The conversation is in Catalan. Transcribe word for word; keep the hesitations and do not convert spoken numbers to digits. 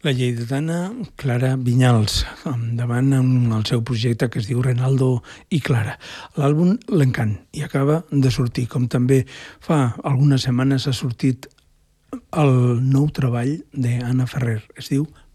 La lleidatana Clara Vinyals, endavant amb el seu projecte que es diu Renaldo i Clara. L'àlbum L'Encant, i acaba de sortir, com també fa algunes setmanes ha sortit el nou treball d'Anna Ferrer, es diu